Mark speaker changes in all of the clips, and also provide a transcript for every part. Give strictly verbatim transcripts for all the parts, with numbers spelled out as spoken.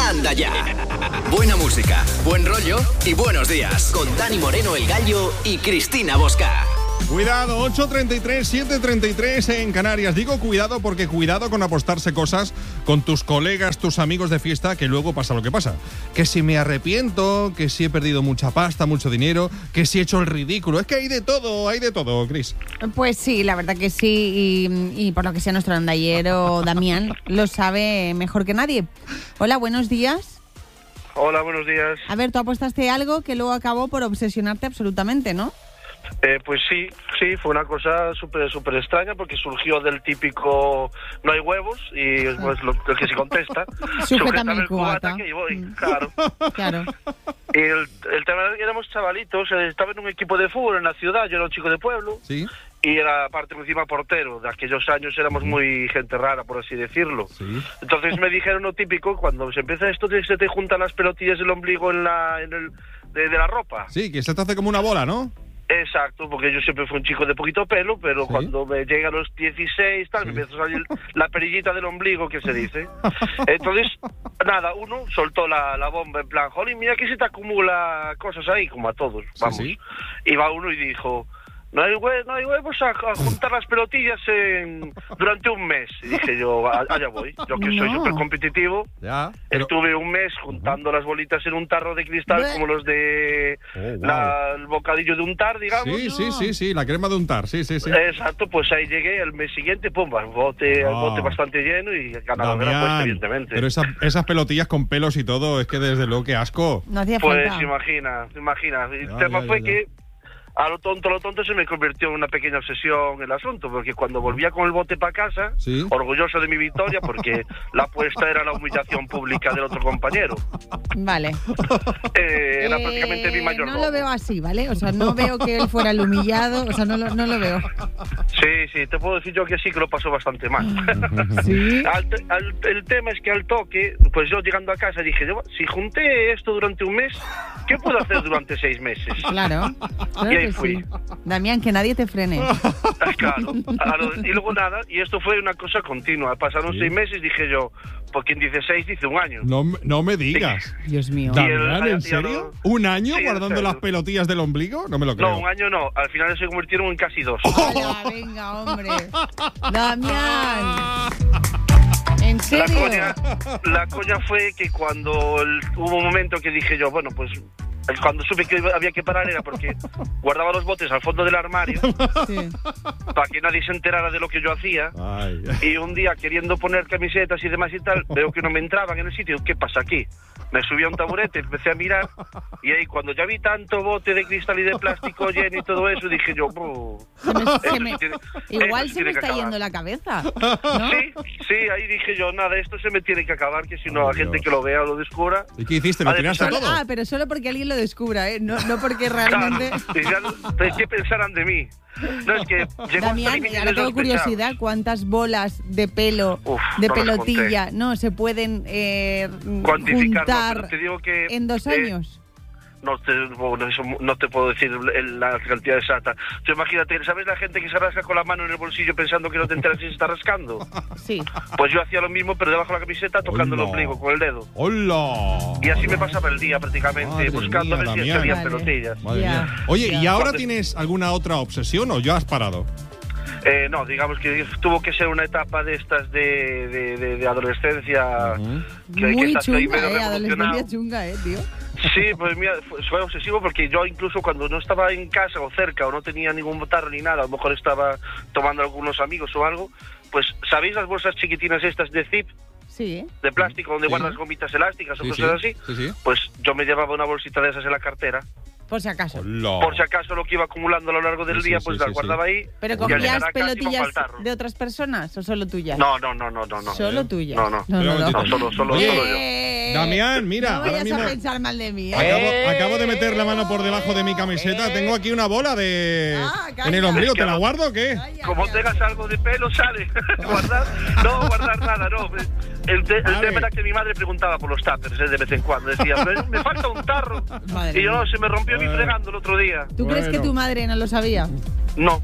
Speaker 1: anda ya. Buena música, buen rollo y buenos días. Con Dani Moreno, El Gallo y Cristina Bosca.
Speaker 2: Cuidado, ocho treinta y tres, siete treinta y tres en Canarias. Digo cuidado porque cuidado con apostarse cosas con tus colegas, tus amigos de fiesta, que luego pasa lo que pasa. Que si me arrepiento, que si he perdido mucha pasta, mucho dinero, que si he hecho el ridículo. Es que hay de todo, hay de todo, Cris.
Speaker 3: Pues sí, la verdad que sí. Y, y por lo que sea, nuestro andallero Damián lo sabe mejor que nadie. Hola, buenos días.
Speaker 4: Hola, buenos días.
Speaker 3: A ver, tú apostaste algo que luego acabó por obsesionarte absolutamente, ¿no?
Speaker 4: Eh, pues sí, sí, fue una cosa súper súper extraña porque surgió del típico no hay huevos y pues lo, el que se contesta.
Speaker 3: Sujétame el
Speaker 4: cubata.
Speaker 3: cubata.
Speaker 4: Que voy,
Speaker 3: mm.
Speaker 4: claro.
Speaker 3: Claro.
Speaker 4: Y el, el tema era que éramos chavalitos, estaba en un equipo de fútbol en la ciudad, yo era un chico de pueblo.
Speaker 2: Sí.
Speaker 4: Y era aparte encima portero, de aquellos años éramos muy gente rara, por así decirlo.
Speaker 2: Sí.
Speaker 4: Entonces me dijeron lo típico, cuando se empieza esto, se te juntan las pelotillas del ombligo en la en el de, de la ropa.
Speaker 2: Sí, que se te hace como una bola, ¿no?
Speaker 4: Exacto, porque yo siempre fui un chico de poquito pelo, pero
Speaker 2: ¿Sí?
Speaker 4: cuando me llega a los dieciséis, tal,
Speaker 2: Sí.
Speaker 4: me empieza a salir la perillita del ombligo, que se dice. Entonces, nada, uno soltó la, la bomba en plan, jolín, mira que se te acumula cosas ahí, como a todos, vamos.
Speaker 2: Sí, sí.
Speaker 4: Y va uno y dijo, no hay, hue no hay huevos a, a juntar las pelotillas en, durante un mes. Y dije yo, allá voy, yo que soy
Speaker 3: No.
Speaker 4: súper competitivo.
Speaker 2: Ya. Pero...
Speaker 4: Estuve un mes juntando las bolitas en un tarro de cristal,
Speaker 3: Bleh.
Speaker 4: como los de
Speaker 2: Oh, wow.
Speaker 4: la, el bocadillo de untar, digamos.
Speaker 2: Sí, sí, sí, sí, la crema de untar, sí, sí, sí.
Speaker 4: Exacto, pues ahí llegué el mes siguiente, pum, el bote, el
Speaker 2: Ah.
Speaker 4: bote bastante lleno y ganador de la apuesta, evidentemente.
Speaker 2: pero esa, esas pelotillas con pelos y todo, es que desde luego que asco.
Speaker 3: No hacía
Speaker 4: Pues
Speaker 3: falta.
Speaker 4: imagina, imagina. El
Speaker 2: Ya,
Speaker 4: tema
Speaker 2: ya,
Speaker 4: fue
Speaker 2: ya,
Speaker 4: que a lo tonto, a lo tonto se me convirtió en una pequeña obsesión el asunto, porque cuando volvía con el bote para casa,
Speaker 2: Sí.
Speaker 4: orgulloso de mi victoria, porque la apuesta era la humillación pública del otro compañero.
Speaker 3: Vale.
Speaker 4: Eh, era
Speaker 3: Eh,
Speaker 4: prácticamente mi mayor
Speaker 3: No
Speaker 4: robo.
Speaker 3: lo veo así, ¿vale? O sea, no veo que él fuera el humillado, o sea, no lo, no lo veo.
Speaker 4: Sí, sí, te puedo decir yo que sí, que lo pasó bastante mal.
Speaker 3: Sí.
Speaker 4: Al, al, el tema es que al toque, pues yo llegando a casa dije, yo, si junté esto durante un mes, ¿qué puedo hacer durante seis meses?
Speaker 3: Claro. Claro
Speaker 4: Y ahí
Speaker 3: que
Speaker 4: fui.
Speaker 3: sí. Damián, que nadie te frene.
Speaker 4: Ah, claro. A lo- y luego nada, y esto fue una cosa continua. Pasaron
Speaker 2: Sí.
Speaker 4: seis meses, dije yo, pues quien dice seis dice un año.
Speaker 2: No, me- no me digas.
Speaker 3: Dios mío.
Speaker 4: Y el-
Speaker 2: Damián,
Speaker 4: y
Speaker 2: ¿en
Speaker 4: el-
Speaker 2: serio? ¿Un año
Speaker 4: Sí, en
Speaker 2: guardando
Speaker 4: serio.
Speaker 2: las pelotillas del ombligo? No me lo creo.
Speaker 4: No, un año no. Al final se convirtieron en casi dos.
Speaker 3: Hola, venga, hombre. Damián. ¿En
Speaker 4: La
Speaker 3: serio?
Speaker 4: coña, la coña fue que cuando el- hubo un momento que dije yo, bueno, pues el- cuando supe que había que parar era porque guardaba los botes al fondo del armario
Speaker 3: Sí.
Speaker 4: para que nadie se enterara de lo que yo hacía.
Speaker 2: Ay.
Speaker 4: Y un día, queriendo poner camisetas y demás y tal, veo que no me entraban en el sitio. ¿Qué pasa aquí? Me subí a un taburete, empecé a mirar, y ahí cuando ya vi tanto bote de cristal y de plástico lleno y todo eso, dije yo, "Buh,
Speaker 3: Se me-
Speaker 4: eso
Speaker 3: se
Speaker 4: sí
Speaker 3: me-
Speaker 4: tiene-
Speaker 3: igual
Speaker 4: eso sí
Speaker 3: se me
Speaker 4: tiene que
Speaker 3: está
Speaker 4: acabar".
Speaker 3: yendo la cabeza. ¿no?
Speaker 4: Sí, sí, ahí dije yo, nada, esto se me tiene que acabar, que si no
Speaker 2: Ay,
Speaker 4: la gente
Speaker 2: Dios.
Speaker 4: que lo vea o lo descubra...
Speaker 2: ¿Y qué hiciste? ¿Lo
Speaker 4: Ha de
Speaker 2: tiraste
Speaker 4: pensar-
Speaker 2: todo?
Speaker 3: Ah, pero solo porque alguien lo descubra, ¿eh? No, no porque
Speaker 4: Claro,
Speaker 3: realmente...
Speaker 4: y ya, ¿qué pensarán de mí? No, es que llegó
Speaker 3: Damián,
Speaker 4: hasta
Speaker 3: y
Speaker 4: límites
Speaker 3: ahora tengo
Speaker 4: sospechados.
Speaker 3: curiosidad, ¿cuántas bolas de pelo,
Speaker 4: Uf,
Speaker 3: de
Speaker 4: no las
Speaker 3: pelotilla, no se pueden eh,
Speaker 4: Cuantificar, no,
Speaker 3: juntar
Speaker 4: pero te digo que,
Speaker 3: en dos
Speaker 4: eh,
Speaker 3: años?
Speaker 4: No te, bueno, eso no te puedo decir el- la cantidad exacta. Tú imagínate, ¿sabes la gente que se rasca con la mano en el bolsillo pensando que no te enteras si se está rascando?
Speaker 3: Sí.
Speaker 4: Pues yo hacía lo mismo, pero debajo de la camiseta tocando el
Speaker 2: Hola.
Speaker 4: ombligo con el dedo.
Speaker 2: ¡Hola!
Speaker 4: Y así me pasaba el día prácticamente,
Speaker 2: Madre
Speaker 4: buscando
Speaker 2: mía,
Speaker 4: a ver si
Speaker 2: Damián.
Speaker 4: salían
Speaker 3: Vale.
Speaker 4: pelotillas.
Speaker 2: Madre
Speaker 3: Ya.
Speaker 2: mía. Oye, ¿y
Speaker 3: Ya.
Speaker 2: ahora
Speaker 4: Cuando-
Speaker 2: tienes alguna otra obsesión o ya has parado?
Speaker 4: Eh, no, digamos que tuvo que ser una etapa de estas de, de, de, de adolescencia.
Speaker 2: Ujú.
Speaker 4: que, que
Speaker 3: Muy
Speaker 4: estás ahí
Speaker 3: chunga,
Speaker 4: medio
Speaker 3: ¿eh?
Speaker 4: revolucionado.
Speaker 3: Adolescencia chunga, ¿eh, tío?
Speaker 4: Sí, pues mira, fue, fue obsesivo porque yo incluso cuando no estaba en casa o cerca o no tenía ningún botarro ni nada, a lo mejor estaba tomando algunos amigos o algo, pues ¿sabéis las bolsas chiquitinas estas de zip,
Speaker 3: Sí.
Speaker 4: de plástico, donde
Speaker 2: Sí.
Speaker 4: guardas gomitas elásticas o
Speaker 2: Sí,
Speaker 4: cosas
Speaker 2: sí,
Speaker 4: así?
Speaker 2: sí, sí.
Speaker 4: Pues yo me llevaba una bolsita de esas en la cartera,
Speaker 3: Por si acaso.
Speaker 2: Hola.
Speaker 4: por si acaso lo que iba acumulando a lo largo del
Speaker 2: Sí, sí,
Speaker 4: día,
Speaker 2: sí,
Speaker 4: pues
Speaker 2: sí,
Speaker 4: la guardaba
Speaker 2: sí.
Speaker 4: ahí.
Speaker 3: ¿Pero
Speaker 4: y al llegar
Speaker 3: cogías
Speaker 4: a casa iba
Speaker 3: pelotillas
Speaker 4: pa'l tarro.
Speaker 3: de otras personas o solo tuyas?
Speaker 4: No, no, no, no, no, no.
Speaker 3: Solo tuyas.
Speaker 4: No, no.
Speaker 3: No,
Speaker 2: Pero
Speaker 3: no,
Speaker 2: un
Speaker 3: no.
Speaker 2: momentito.
Speaker 4: No, solo, solo,
Speaker 2: Oye,
Speaker 4: solo yo.
Speaker 3: Eh,
Speaker 2: Damián, mira,
Speaker 3: no
Speaker 2: ahora
Speaker 3: vayas
Speaker 2: mismo-
Speaker 3: a pensar mal de mí, ¿eh?
Speaker 2: Acabo, acabo de meter la mano por debajo de mi camiseta. Tengo aquí una bola de
Speaker 3: Ah, calla.
Speaker 2: en el ombligo.
Speaker 4: Es que
Speaker 2: ¿Te la
Speaker 4: no-
Speaker 2: guardo o qué?
Speaker 3: Calla,
Speaker 4: Como
Speaker 3: calla.
Speaker 4: tengas algo de pelo, sale. guardar, no, guardar nada, no. El, te- el
Speaker 2: Vale.
Speaker 4: tema era que mi madre preguntaba por los tuppers eh, de vez en cuando. Decía, "Pero me falta un tarro.
Speaker 3: Madre
Speaker 4: y yo,
Speaker 3: mía.
Speaker 4: no, se me rompió mi
Speaker 2: Bueno.
Speaker 4: fregando el otro día.
Speaker 3: ¿Tú crees que
Speaker 2: Bueno.
Speaker 3: tu madre no lo sabía?
Speaker 4: No,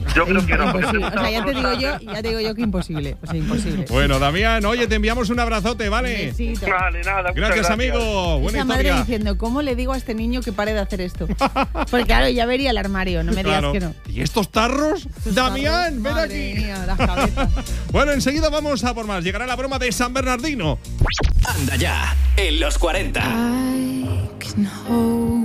Speaker 4: Yo creo que no. porque
Speaker 3: Imposible.
Speaker 4: te
Speaker 3: O sea, ya te digo
Speaker 4: gustaba
Speaker 3: yo,
Speaker 4: Frozen.
Speaker 3: ya te digo yo que imposible. O sea, imposible.
Speaker 2: Bueno, Damián, oye, te enviamos un abrazote,
Speaker 3: Un
Speaker 2: ¿vale?
Speaker 3: besito.
Speaker 4: Vale, nada. muchas
Speaker 2: Gracias, amigo. Buena
Speaker 3: Esa madre
Speaker 2: historia.
Speaker 3: diciendo, ¿cómo le digo a este niño que pare de hacer esto? Porque claro, ya vería el armario, no me digas
Speaker 2: Claro.
Speaker 3: que no.
Speaker 2: ¿Y estos tarros?
Speaker 3: Estos
Speaker 2: Damián,
Speaker 3: tarros,
Speaker 2: ven
Speaker 3: madre
Speaker 2: aquí.
Speaker 3: mía, las cabezas.
Speaker 2: Bueno, enseguida vamos a por más. Llegará la broma de San Bernardino.
Speaker 1: Anda ya, en los cuarenta.
Speaker 5: I can hold